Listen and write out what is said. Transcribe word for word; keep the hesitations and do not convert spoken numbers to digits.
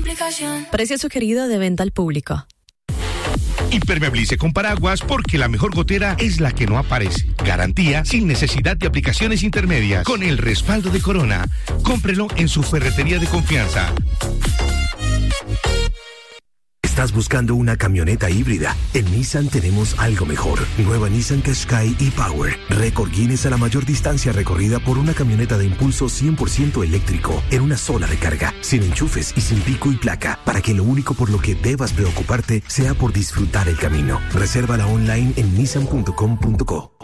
aplicación. Precio sugerido de venta al público. Impermeabilice con paraguas porque la mejor gotera es la que no aparece. Garantía sin necesidad de aplicaciones intermedias. Con el respaldo de Corona. Cómprelo en su ferretería de confianza. ¿Estás buscando una camioneta híbrida? En Nissan tenemos algo mejor. Nueva Nissan Qashqai e-Power. Récord Guinness a la mayor distancia recorrida por una camioneta de impulso cien por ciento eléctrico en una sola recarga, sin enchufes y sin pico y placa, para que lo único por lo que debas preocuparte sea por disfrutar el camino. Resérvala online en nissan punto com punto co.